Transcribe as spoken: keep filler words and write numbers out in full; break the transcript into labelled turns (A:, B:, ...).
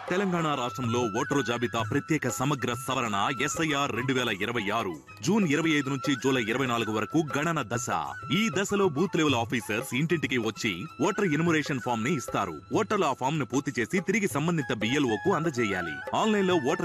A: తెలంగాణ రాష్ట్రంలో ఓటరు జాబితా ప్రత్యేక సమగ్ర సవరణ ఎస్ఐఆర్ రెండు వేల ఇరవై ఆరు జూన్ ఇరవై ఐదు నుంచి జూలై ఇరవై నాలుగు వరకు గణన దశ. ఈ దశలో బూత్ లెవెల్ ఆఫీసర్స్ ఇంటింటికి వచ్చి ఓటర్ ఎన్యుమరేషన్ ఫామ్ ని ఇస్తారు. ఓటర్లు ఆ ఫామ్ ను పూర్తి చేసి తిరిగి సంబంధిత బిఎల్ఓ కు అందజేయాలి. ఆన్లైన్ లో ఓటర్